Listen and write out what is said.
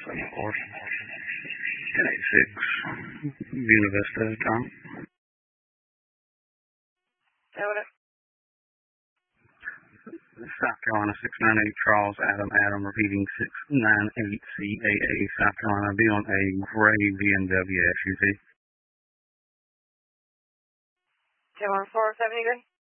of course. 1086, Buena Vista, Tom. Yeah, what up? South Carolina 698 Charles Adam repeating 698 CAA South Carolina. Be on a gray BMW SUV. 21470 gray?